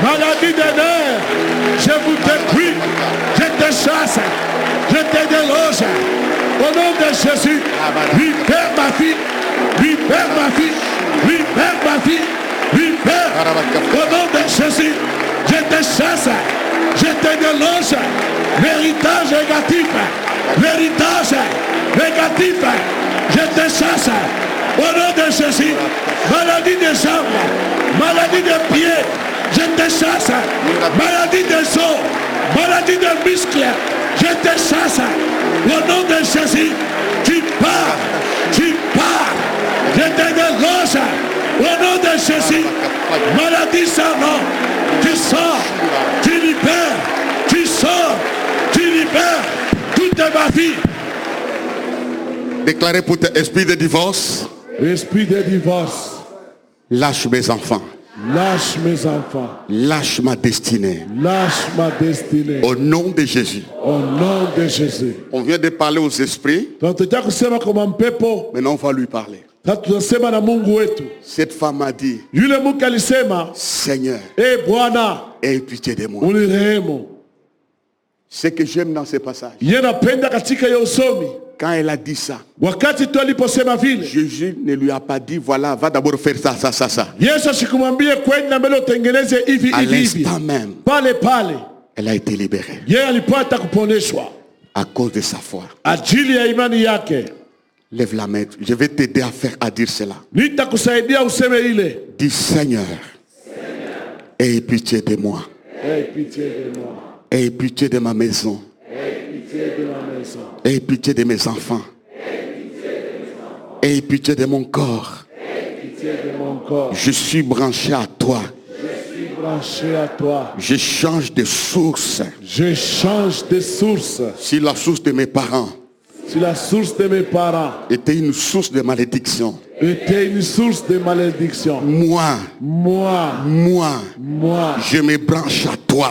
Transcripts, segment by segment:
Maladie des nerfs, je vous détruis, je te chasse, je te déloge. Au nom de Jésus, libère ma fille, libère ma fille, libère ma fille, libère. Au nom de Jésus, je te chasse, je te déloge. L'héritage négatif, l'héritage négatif, je te chasse. Au nom de Jésus, maladie des jambes, maladie des pieds, je te chasse. Maladie des os, maladie des muscles, je te chasse. Au nom de Jésus, tu pars, je te déloge. Au nom de Jésus, maladie sans nom, tu sors, tu libères, tu sors, tu libères toute ma vie. Déclarez pour esprit de divorce. Esprit de divorce. Lâche mes enfants. Lâche mes enfants. Lâche ma destinée. Lâche ma destinée. Au nom de Jésus. Au nom de Jésus. On vient de parler aux esprits. Maintenant on va lui parler. Cette femme a dit, Seigneur, aie pitié de moi. Ce que j'aime dans ce passage, quand elle a dit ça, Jésus ne lui a pas dit, voilà, va d'abord faire ça. À l'instant même, elle a été libérée à cause de sa foi. Lève la main, je vais t'aider à dire cela. Dis, Seigneur, aie pitié de moi. Aie pitié de ma maison. Aie pitié de mes enfants. Aie pitié de mon corps. Je suis branché à toi. Je change de source. Si la source de mes parents était une source de malédiction, moi, je me branche à toi.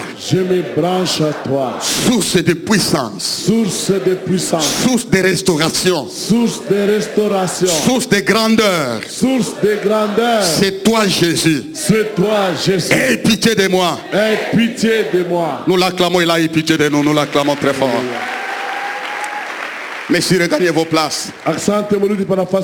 Source de puissance. Source de restauration. Source de grandeur. C'est toi, Jésus. Aie pitié de moi. Nous l'acclamons, il a eu pitié de nous. Nous l'acclamons très fort. Messieurs, regagnez vos places.